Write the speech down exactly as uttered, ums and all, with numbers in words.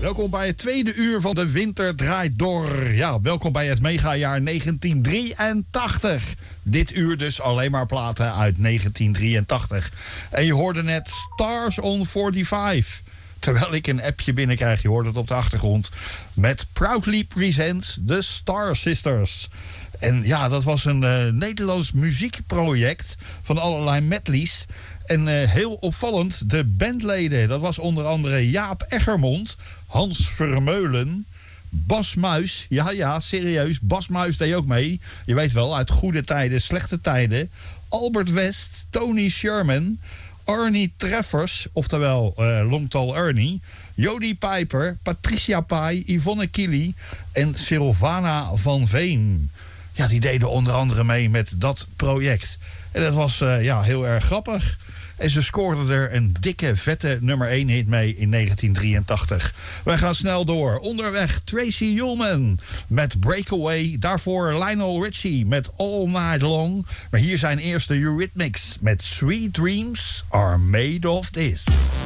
Welkom bij het tweede uur van De Winter Draait Door. Ja, welkom bij het megajaar negentien drieëntachtig. Dit uur dus alleen maar platen uit negentien drieëntachtig. En je hoorde net Stars on vijfenveertig. Terwijl ik een appje binnenkrijg, je hoort het op de achtergrond, met Proudly Presents The Star Sisters. En ja, dat was een uh, Nederlands muziekproject van allerlei medleys. En uh, heel opvallend, de bandleden. Dat was onder andere Jaap Eggermond, Hans Vermeulen, Bas Muis. Ja, ja, serieus, Bas Muis deed ook mee. Je weet wel, uit goede tijden, slechte tijden. Albert West, Tony Sherman, Arnie Treffers, oftewel uh, Longtal Ernie, Jody Piper, Patricia Pai, Yvonne Kili en Sylvana van Veen. Ja, die deden onder andere mee met dat project. En dat was uh, ja, heel erg grappig. En ze scoorden er een dikke, vette nummer één hit mee in negentien drieëntachtig. Wij gaan snel door. Onderweg Tracy Ullman met Breakaway. Daarvoor Lionel Richie met All Night Long. Maar hier zijn eerst de Eurythmics met Sweet Dreams Are Made of This.